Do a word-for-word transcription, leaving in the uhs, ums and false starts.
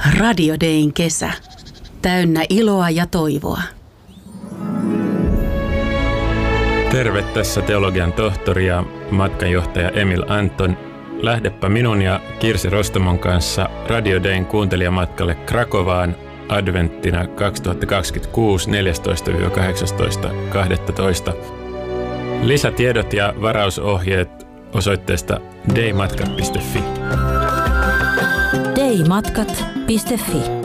Radio Dayn kesä. Täynnä iloa ja toivoa. Terve, tässä teologian tohtori ja matkanjohtaja Emil Anton. Lähdepä minun ja Kirsi Rostomon kanssa Radio Dayn kuuntelijamatkalle Krakovaan adventtina kaksituhattakaksikymmentäkuusi neljästoista kahdeksastoista kahdestoista. Lisätiedot ja varausohjeet osoitteesta daymatkat piste fi. daymatkat piste fi